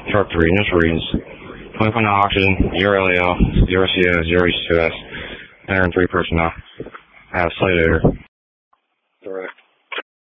Chart 3, and this reads 20.9 oxygen, 0 LEO, 0 CO, 0 H2S, 103 personnel. I have slight odor.